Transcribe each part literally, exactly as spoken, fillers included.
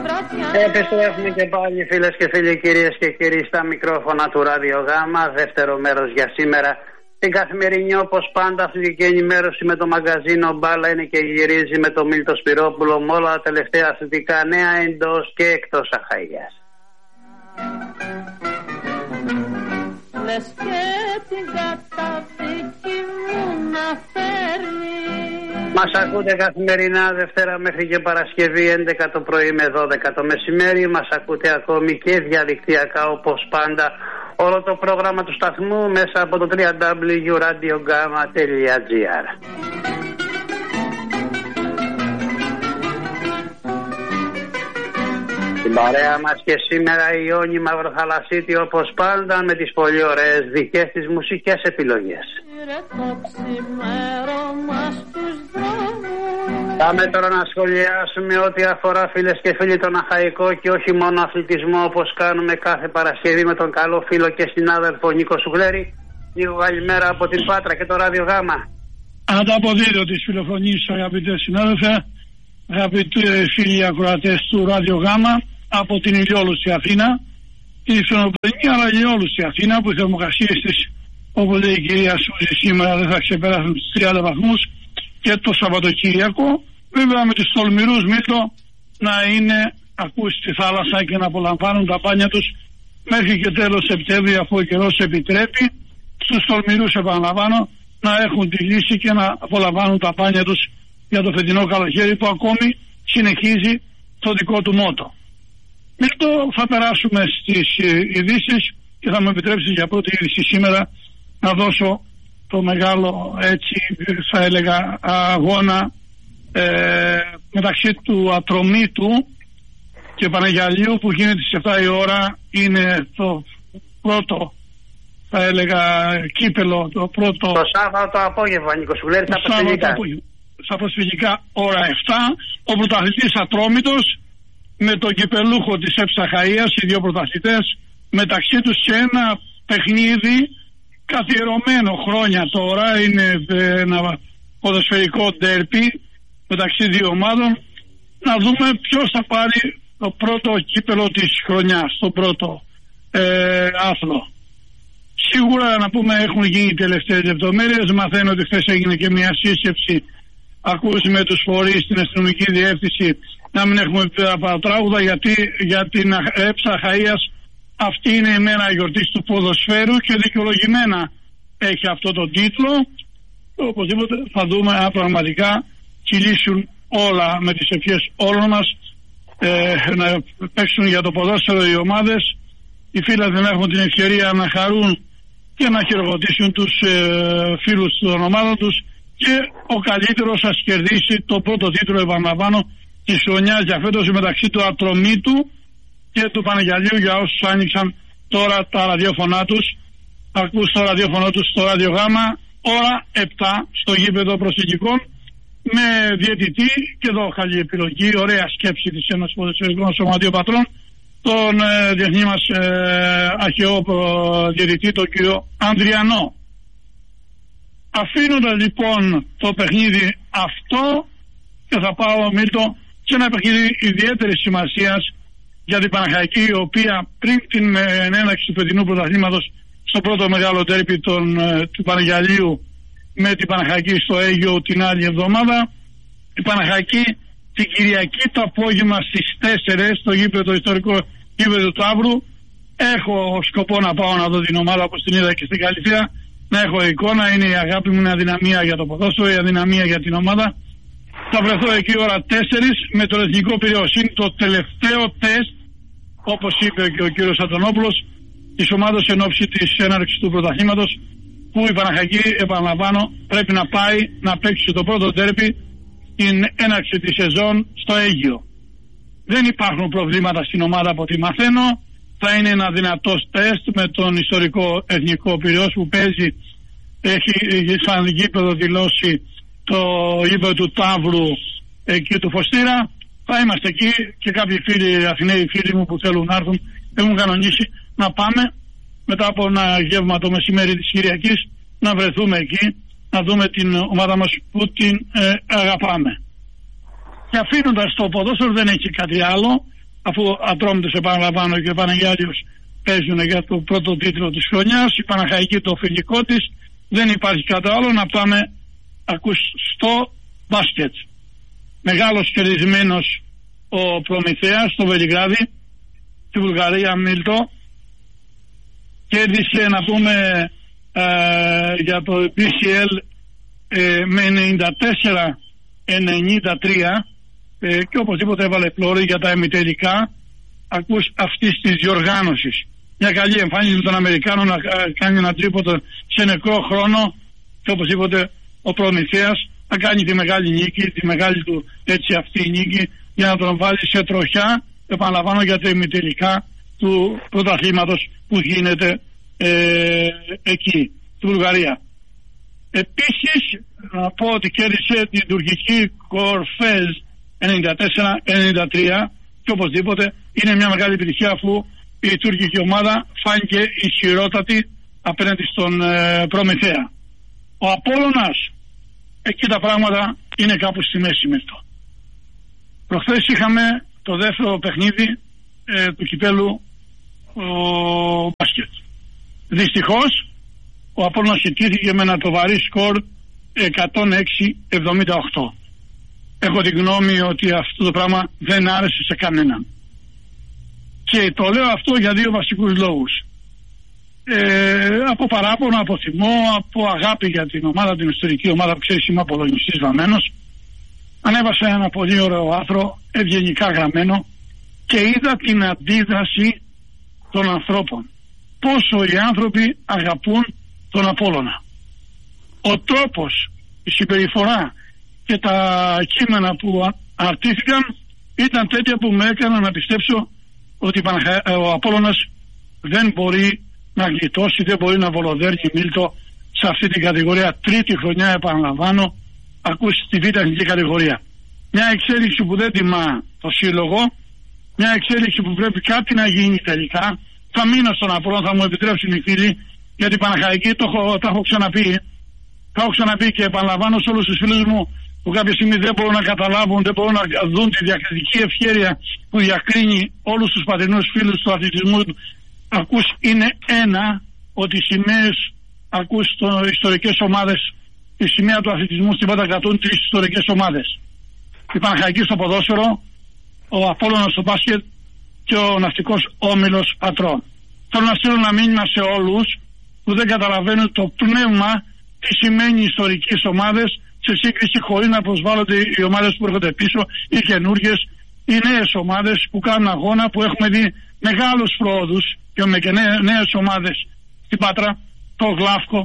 Επιστρέφουμε και πάλι, φίλες και φίλοι, κυρίες και κύριοι, στα μικρόφωνα του Ραδιογάμα. Δεύτερο μέρος για σήμερα. Την καθημερινή, όπως πάντα, αθλητική ενημέρωση με το μαγκαζίνο Μπάλα είναι και γυρίζει με το Μίλτο Σπυρόπουλο με όλα τα τελευταία αθλητικά νέα εντός και εκτός Αχαΐας. Λες και την καταδίκη μου να φέρνει. Μας ακούτε καθημερινά Δευτέρα μέχρι και Παρασκευή έντεκα το πρωί με δώδεκα το μεσημέρι. Μας ακούτε ακόμη και διαδικτυακά όπως πάντα όλο το πρόγραμμα του σταθμού μέσα από το double-u double-u double-u τελεία radiogama τελεία gr. Την παρέα μας και σήμερα η Ιόνη Μαυροθαλασσίτη όπως πάντα με τις πολύ ωραίες δικές της μουσικές επιλογές. Πάμε τώρα να σχολιάσουμε ό,τι αφορά, φίλες και φίλοι, τον αχαϊκό και όχι μόνο αθλητισμό όπως κάνουμε κάθε Παρασκευή με τον καλό φίλο και συνάδελφο Νίκο Σουγλέρη. Νίκο, καλημέρα από την Πάτρα και το Ραδιογάμα. Ανταποδίδω τις φιλοφωνίες, αγαπητές συνάδελφε, αγαπητοί φίλοι ακροατές του Ραδιογάμα από την ηλιόλουστη Αθήνα, την Ισονοπενή αλλά ηλιόλουστη Αθήνα, που οι θερμοκρασίες της, όπως λέει η κυρία Σούζη, σήμερα δεν θα ξεπεράσουν τους τριάντα βαθμούς, και το Σαββατοκύριακο, βέβαια με τους τολμηρούς Μίλτο να είναι ακούσει στη θάλασσα και να απολαμβάνουν τα μπάνια τους μέχρι και τέλος Σεπτέμβρη, αφού ο καιρός επιτρέπει. Στους τολμηρούς, επαναλαμβάνω, να έχουν τη λύση και να απολαμβάνουν τα μπάνια τους για το φετινό καλοκαίρι που ακόμη συνεχίζει το δικό του μότο. Μίλτο, θα περάσουμε στις ειδήσεις και θα μου επιτρέψει για πρώτη είδηση σήμερα να δώσω το μεγάλο, έτσι θα έλεγα, αγώνα ε, μεταξύ του Ατρομήτου και Παναγιαλίου που γίνεται στις επτά η ώρα. Είναι το πρώτο, θα έλεγα, κύπελο, το πρώτο το Σάββατο απόγευμα, Νίκο Σουλέρη, στα προσφυγικά. Στα προσφυγικά ώρα επτά, ο πρωταθλητής Ατρόμητος με τον κυπελούχο της ΕΠΣ Αχαΐας, οι δύο πρωταθλητές μεταξύ τους σε ένα παιχνίδι καθιερωμένο χρόνια τώρα. Είναι ένα ποδοσφαιρικό ντέρπι μεταξύ δύο ομάδων. Να δούμε ποιος θα πάρει το πρώτο κύπελο της χρονιάς, το πρώτο ε, άθλο. Σίγουρα να πούμε έχουν γίνει οι τελευταίες λεπτομέρειες. Μαθαίνω ότι χθες έγινε και μια σύσκεψη ακούσει με τους φορείς στην αστυνομική διεύθυνση να μην έχουμε παρατράγουδα, γιατί για την ΕΠΣ Αχαΐας αυτή είναι η μέρα γιορτής του ποδοσφαίρου και δικαιολογημένα έχει αυτό το τίτλο. Οπωσδήποτε θα δούμε αν πραγματικά κυλήσουν όλα με τις ευχές όλων μας ε, να παίξουν για το ποδόσφαιρο οι ομάδες. Οι φίλοι δεν έχουν την ευκαιρία να χαρούν και να χειροκροτήσουν τους ε, φίλους των ομάδων τους και ο καλύτερος θα κερδίσει το πρώτο τίτλο, επαναλαμβάνω, της χρονιάς για φέτος μεταξύ του Ατρομήτου και του Παναγιαλίου. Για όσους άνοιξαν τώρα τα ραδιόφωνά τους, ακούς το ραδιόφωνο τους στο Ραδιογάμα ώρα επτά στο γήπεδο προσεκτικών με διαιτητή, και εδώ καλή επιλογή, ωραία σκέψη της Ένωσης Ποδοσφαιρικών Σωματείων Πατρών, τον ε, διεθνή μας ε, αρχαίο διαιτητή, τον κύριο Ανδριανό. Αφήνοντας λοιπόν το παιχνίδι αυτό, και θα πάω, Μίλτο, σε ένα παιχνίδι ιδιαίτερης σημασίας για την Παναχαϊκή, η οποία πριν την έναρξη του φετινού πρωταθλήματος στο πρώτο μεγάλο τέρπι των, του Παναγιαλίου με την Παναχαϊκή στο Αίγιο την άλλη εβδομάδα, η Παναχαϊκή την Κυριακή το απόγευμα στις τέσσερις στο γήπεδο, το ιστορικό γήπεδο του Ταύρου. Έχω σκοπό να πάω να δω την ομάδα όπως την είδα και στην Καλυθέα, να έχω εικόνα. Είναι η αγάπη μου, είναι αδυναμία για το ποδόσφαιρο, η αδυναμία για την ομάδα. Θα βρεθώ εκεί ώρα τέσσερις με τον Εθνικό Πειραιώς. Είναι το τελευταίο τεστ, όπως είπε και ο κύριος Αντωνόπουλος, της ομάδας εν ώψη της έναρξης του πρωταθλήματος, που η Παναχαϊκή, επαναλαμβάνω, πρέπει να πάει να παίξει το πρώτο τέρπι την έναρξη της σεζόν στο Αίγιο. Δεν υπάρχουν προβλήματα στην ομάδα από ό,τι μαθαίνω. Θα είναι ένα δυνατό τεστ με τον ιστορικό Εθνικό Πειραιώς που παίζει, έχει σαν γήπεδο δηλώσει το γήπεδο του Ταύρου εκεί του Φωστήρα. Θα είμαστε εκεί και κάποιοι φίλοι, Αθηναίοι φίλοι μου που θέλουν να έρθουν, έχουν κανονίσει να πάμε μετά από ένα γεύμα το μεσημέρι της Κυριακής, να βρεθούμε εκεί, να δούμε την ομάδα μας που την ε, αγαπάμε. Και αφήνοντας το ποδόσφαιρο, δεν έχει κάτι άλλο, αφού Ατρόμητος, επαναλαμβάνω, και Παναγιάλιος παίζουν για το πρώτο τίτλο της χρονιάς, η Παναχαϊκή το φιλικό της, δεν υπάρχει κάτι άλλο, να πάμε ακούς στο μπάσκετ. Μεγάλος κερδισμένος ο Προμηθέας στο Βελιγράδι, στη Βουλγαρία, Μίλτο. Κέρδισε, να πούμε, ε, για το μπι σι ελ ε, με ενενήντα τέσσερα ενενήντα τρία ε, και οπωσδήποτε έβαλε πλώρη για τα ημιτελικά ακούς αυτής της διοργάνωσης. Μια καλή εμφάνιση των Αμερικάνων να κάνει ένα τρίποντο σε νεκρό χρόνο και οπωσδήποτε ο Προμηθέας να κάνει τη μεγάλη νίκη, τη μεγάλη του έτσι αυτή νίκη, για να τον βάλει σε τροχιά, επαναλαμβάνω, για τα ημιτελικά του πρωταθλήματος που γίνεται ε, εκεί, στη Βουλγαρία. Επίσης να πω ότι κέρδισε την τουρκική Κορφέζ ενενήντα τέσσερα ενενήντα τρία και οπωσδήποτε είναι μια μεγάλη επιτυχία, αφού η τουρκική ομάδα φάνηκε ισχυρότατη απέναντι στον ε, Προμηθέα. Ο Απόλλωνας, εκεί τα πράγματα είναι κάπου στη μέση με αυτό. Προχθές είχαμε το δεύτερο παιχνίδι ε, του κυπέλου ο μπάσκετ. Δυστυχώς ο Απόλλωνας ιτήθηκε με ένα τοβαρή σκορ εκατόν έξι εβδομήντα οκτώ. Έχω την γνώμη ότι αυτό το πράγμα δεν άρεσε σε κανέναν. Και το λέω αυτό για δύο βασικούς λόγους. Ε, από παράπονο, από θυμό, από αγάπη για την ομάδα, την ιστορική ομάδα που ξέρεις, είμαι απολωνιστής βαμμένος. Ανέβασα ένα πολύ ωραίο άρθρο, ευγενικά γραμμένο, και είδα την αντίδραση των ανθρώπων. Πόσο οι άνθρωποι αγαπούν τον Απόλλωνα. Ο τρόπος, η συμπεριφορά και τα κείμενα που αρτήθηκαν ήταν τέτοια που με έκαναν να πιστέψω ότι ο Απόλλωνας δεν μπορεί να γλιτώσει, δεν μπορεί να βολοδέρνει Μίλτο σε αυτή την κατηγορία. Τρίτη χρονιά, επαναλαμβάνω, ακούσει τη β' εθνική κατηγορία. Μια εξέλιξη που δεν τιμά το σύλλογο, μια εξέλιξη που πρέπει κάτι να γίνει τελικά. Θα μείνω στον Απόλλωνα, θα μου επιτρέψουν οι φίλοι, γιατί Παναχαϊκή το έχω, το έχω ξαναπεί. Το έχω ξαναπεί και επαναλαμβάνω σε όλους τους φίλους μου που κάποια στιγμή δεν μπορούν να καταλάβουν, δεν μπορούν να δουν τη διακριτική ευχέρεια που διακρίνει όλους τους πατρινούς φίλους του αθλητισμού. Ακούς, είναι ένα ότι οι σημαίες, ακούς το, ιστορικές ομάδες, η σημαία του αθλητισμού στην πάντα κρατούν τρεις ιστορικές ομάδες. Η Παναχαϊκή στο ποδόσφαιρο, ο Απόλλωνας στο μπάσκετ και ο ναυτικός όμιλος Πατρών. Θέλω να στείλω ένα μήνυμα σε όλους που δεν καταλαβαίνουν το πνεύμα τι σημαίνει ιστορικές ομάδες σε σύγκριση, χωρίς να προσβάλλονται οι ομάδες που έρχονται πίσω, οι καινούργιες, οι νέες ομάδες που κάνουν αγώνα, που έχουμε δει μεγάλους πρόοδους και με και νέες ομάδες στην Πάτρα, το Γλάφκο,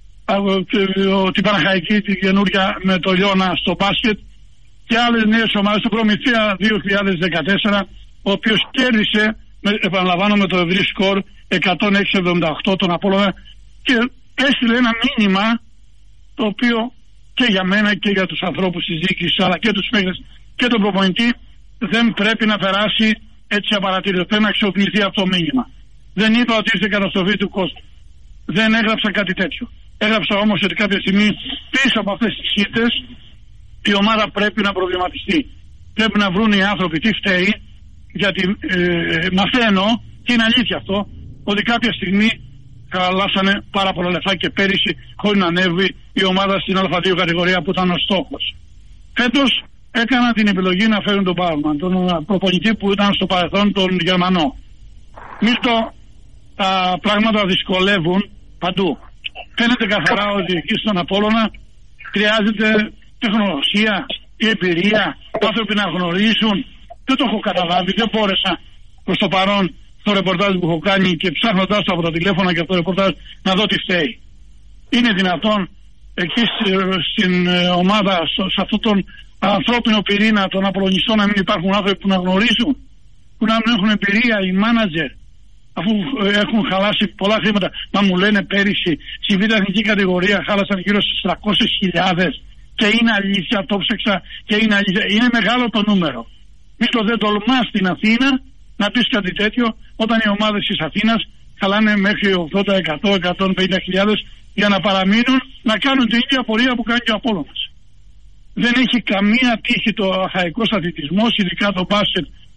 την Παναχαϊκή, την καινούργια με το Λιώνα στο μπάσκετ και άλλες νέες ομάδες, το Προμηθέα δύο χιλιάδες δεκατέσσερα, ο οποίος κέρδισε, επαναλαμβάνω, με το ευρύ σκορ εκατόν έξι εβδομήντα οκτώ τον Απόλλωνα και έστειλε ένα μήνυμα το οποίο και για μένα και για τους ανθρώπους της διοίκησης αλλά και τους παίκτες και τον προπονητή δεν πρέπει να περάσει έτσι απαρατήρητο. Πρέπει να αξιοποιηθεί αυτό το μήνυμα. Δεν είπα ότι ήρθε καταστροφή του κόσμου. Δεν έγραψα κάτι τέτοιο. Έγραψα όμως ότι κάποια στιγμή πίσω από αυτές τις ήττες η ομάδα πρέπει να προβληματιστεί. Πρέπει να βρουν οι άνθρωποι τι φταίει, γιατί ε, μαθαίνω και είναι αλήθεια αυτό ότι κάποια στιγμή χαλάσανε πάρα πολλά λεφτά και πέρυσι χωρίς να ανέβει η ομάδα στην Α δύο κατηγορία που ήταν ο στόχος. Φέτος έκανα την επιλογή να φέρουν τον Πάουρμαν, τον προπονητή που ήταν στο παρελθόν, τον Γερμανό. Μίλτο, τα πράγματα δυσκολεύουν παντού. Φαίνεται καθαρά ότι εκεί στον Απόλλωνα χρειάζεται τεχνολογία, η εμπειρία, άνθρωποι να γνωρίζουν. Δεν το έχω καταλάβει, δεν μπόρεσα προς το παρόν στο ρεπορτάζ που έχω κάνει και ψάχνοντας το από το τηλέφωνο και από το ρεπορτάζ να δω τι φταίει. Είναι δυνατόν εκεί στην ομάδα, σε αυτόν τον ανθρώπινο πυρήνα των Απολωνιστών να μην υπάρχουν άνθρωποι που να γνωρίζουν, που να μην έχουν εμπειρία, οι μάνατζερ, αφού έχουν χαλάσει πολλά χρήματα. Μα μου λένε πέρυσι στη β' εθνική κατηγορία χάλασαν γύρω στις τριακόσιες χιλιάδες και είναι αλήθεια, το ψέξα και είναι αλήθεια. Είναι μεγάλο το νούμερο. Μήπως δεν τολμάς στην Αθήνα να πεις κάτι τέτοιο όταν οι ομάδες της Αθήνας χαλάνε μέχρι ογδόντα, εκατό, εκατόν πενήντα χιλιάδες για να παραμείνουν να κάνουν την ίδια πορεία που κάνει και ο Απόλλωνας. Δεν έχει καμία τύχη το αχαϊκός αθλητισμός, ειδικά το μπάσκετ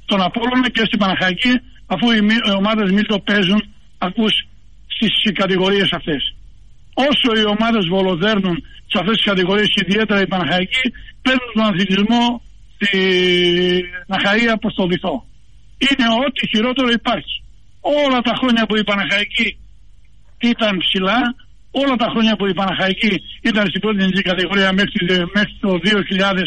τον Απόλλωνα και στην Παναχαϊκή, αφού οι ομάδες Μίλτο παίζουν, ακούς, στις κατηγορίες αυτές. Όσο οι ομάδες βολοδέρνουν σε αυτές τις κατηγορίες, ιδιαίτερα η Παναχαϊκή, παίρνουν τον αθλητισμό στην Αχαΐα προς το βυθό. Είναι ό,τι χειρότερο υπάρχει. Όλα τα χρόνια που η Παναχαϊκή ήταν ψηλά, όλα τα χρόνια που η Παναχαϊκή ήταν στην πρώτη εθνική κατηγορία μέχρι, μέχρι το δύο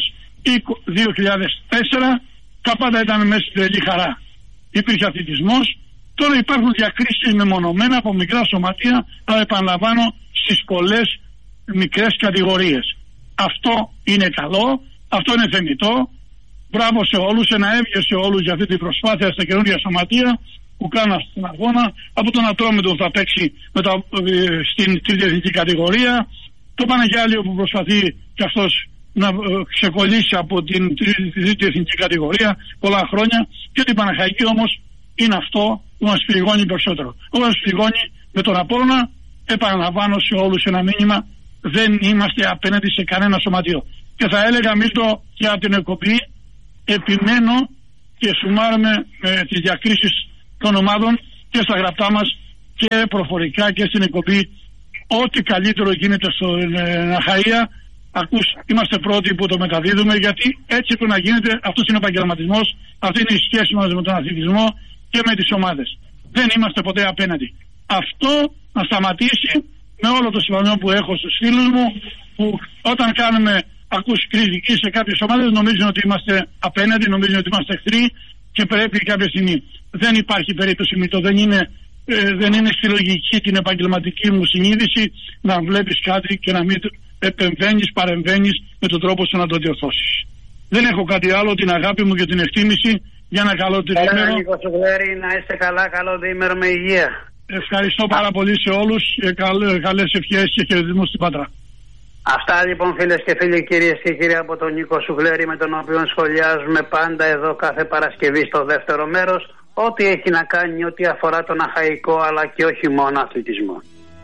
χιλιάδες τέσσερα, τα πάντα ήταν μέσα στην τρελή χαρά. Υπήρχε αθλητισμός. Τώρα υπάρχουν διακρίσεις μεμονωμένα από μικρά σωματεία, αλλά επαναλαμβάνω, στις πολλές μικρές κατηγορίες. Αυτό είναι καλό, αυτό είναι θεμιτό. Μπράβο σε όλους, ένα έβγε σε όλους για αυτή την προσπάθεια στα καινούργια σωματεία που κάνουν αυτόν τον αγώνα. Από τον Ατρόμητο που θα παίξει με τα, ε, στην τρίτη εθνική κατηγορία. Το Παναγιάλιο που προσπαθεί και αυτός να ε, ξεκολλήσει από την τρίτη εθνική κατηγορία πολλά χρόνια. Και την Παναχαϊκή όμως είναι αυτό που μας πληγώνει περισσότερο. Όπως μας πληγώνει με τον Απόλλωνα, επαναλαμβάνω σε όλους ένα μήνυμα, δεν είμαστε απέναντι σε κανένα σωματείο. Και θα έλεγα Μίλτο για την εκπομπή, επιμένω και σουμάρουμε με τις διακρίσεις των ομάδων και στα γραπτά μας και προφορικά και στην εκπομπή, ό,τι καλύτερο γίνεται στην Αχαΐα. Ακούς, είμαστε πρώτοι που το μεταδίδουμε, γιατί έτσι πρέπει να γίνεται. Αυτός είναι ο επαγγελματισμός, αυτή είναι η σχέση μας με τον αθλητισμό και με τις ομάδες. Δεν είμαστε ποτέ απέναντι. Αυτό να σταματήσει, με όλο το συμφωνό που έχω στους φίλους μου, που όταν κάνουμε ακούς κριτική σε κάποιες ομάδες νομίζουν ότι είμαστε απέναντι, νομίζουν ότι είμαστε εχθροί και πρέπει κάποια στιγμή. Δεν υπάρχει περίπτωση Μίλτο, δεν είναι, ε, δεν είναι στη λογική την επαγγελματική μου συνείδηση να βλέπεις κάτι και να μην επεμβαίνεις, παρεμβαίνεις με τον τρόπο σου να το διορθώσεις. Δεν έχω κάτι άλλο, την αγάπη μου και την εκτίμηση για ένα καλό τριήμερο. Νίκο Σουγλέρη, να είστε καλά, καλό διήμερο με υγεία. Ευχαριστώ πάρα πολύ σε όλους και καλές ευχές και χαιρετισμούς στην Πάτρα. Αυτά λοιπόν φίλες και φίλοι, κυρίες και κύριοι, από τον Νίκο Σουγλέρη, με τον οποίο σχολιάζουμε πάντα εδώ κάθε Παρασκευή στο δεύτερο μέρος ό,τι έχει να κάνει, ό,τι αφορά τον αχαϊκό αλλά και όχι μόνο αθλητισμό.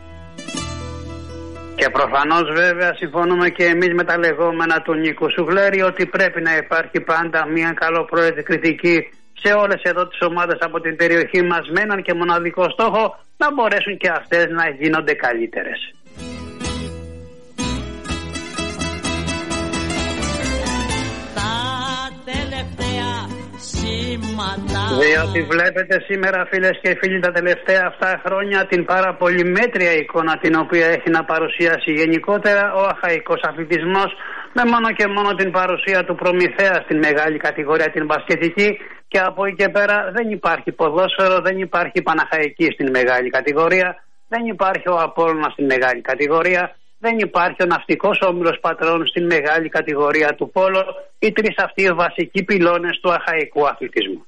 Και προφανώς βέβαια συμφωνούμε και εμείς με τα λεγόμενα του Νίκου Σουγλέρη ότι πρέπει να υπάρχει πάντα μια καλοπρόεδρη κριτική σε όλες εδώ τις ομάδες από την περιοχή μας με έναν και μοναδικό στόχο να μπορέσουν και αυτές να γίνονται καλύτερες. Διότι βλέπετε σήμερα φίλες και φίλοι τα τελευταία αυτά χρόνια την πάρα πολύ μέτρια εικόνα την οποία έχει να παρουσιάσει γενικότερα ο αχαϊκός αθλητισμός, με μόνο και μόνο την παρουσία του Προμηθέα στην μεγάλη κατηγορία την μπασκετική, και από εκεί και πέρα δεν υπάρχει ποδόσφαιρο, δεν υπάρχει Παναχαϊκή στην μεγάλη κατηγορία, δεν υπάρχει ο Απόλλωνας στην μεγάλη κατηγορία, δεν υπάρχει ο Ναυτικός Όμιλος Πατρών στην μεγάλη κατηγορία του Πόλο, οι τρεις αυτοί οι βασικοί πυλώνες του αχαϊκού αθλητισμού.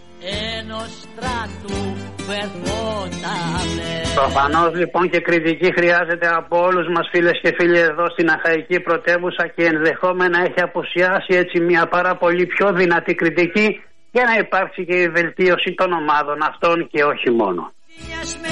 Προφανώς λοιπόν και κριτική χρειάζεται από όλους μας φίλες και φίλοι εδώ στην αχαϊκή πρωτεύουσα, και ενδεχόμενα έχει απουσιάσει έτσι μια πάρα πολύ πιο δυνατή κριτική για να υπάρξει και η βελτίωση των ομάδων αυτών και όχι μόνο.